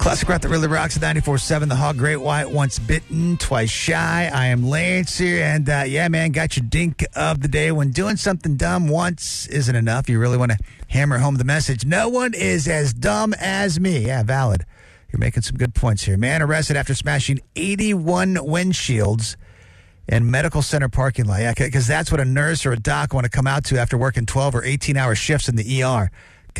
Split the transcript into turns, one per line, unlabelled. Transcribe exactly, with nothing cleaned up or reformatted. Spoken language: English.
Classic rock that really rocks at ninety-four seven. The Hog Great White, once bitten, twice shy. I am Lance here, and uh, yeah, man, got your dink of the day. When doing something dumb once isn't enough, you really want to hammer home the message. No one is as dumb as me. Yeah, valid. You're making some good points here. Man arrested after smashing eighty-one windshields in medical center parking lot. Yeah, because that's what a nurse or a doc want to come out to after working twelve or eighteen-hour shifts in the E R.